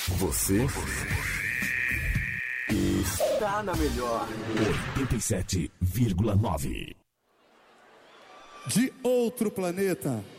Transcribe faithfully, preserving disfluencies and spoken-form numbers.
Você está na melhor oitenta e sete vírgula nove. De outro planeta.